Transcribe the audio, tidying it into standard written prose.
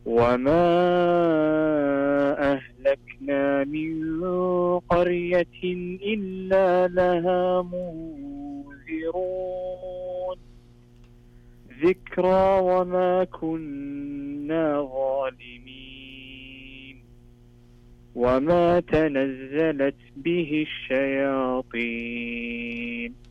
وما أهلكنا من قرية إلا لها منذرون ذكرى وما كنا ظالمين وما تنزلت به الشياطين